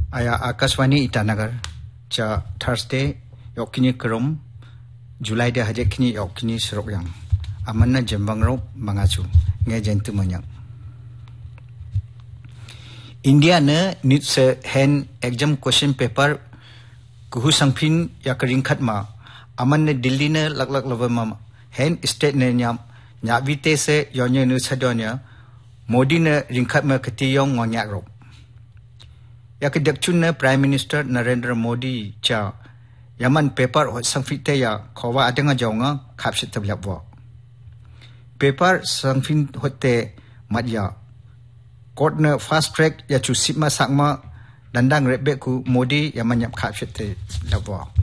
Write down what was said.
Aya Akaswani Itanagar cha Thursday yokini kerom Julai dia hajak kini yokini serok yang amanna jembang rop mangacu nge jentu manyak India ne need se hand exam question paper kuhu sangpin ya keringkat ma aman ne Delhi ne lak lava ma hand state ne nya vite se yonye ne sadonya Modi ne ringkat ma ketiyong ngonyak rop ya kedakchun ne Prime Minister Narendra Modi cha yaman paper hot sangfite ya khowa adenga jonga khapsit tablabwa paper sangfin hote madya court ne fast track ya chu sipma sakma dandang rebe ku Modi yaman yap khapsit labwa